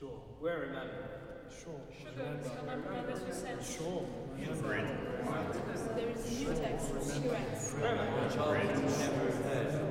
Sure. We'll remember. Sure. Sugar. Remember you said. Sure. There is a new text. 2x. Remember. Child never heard.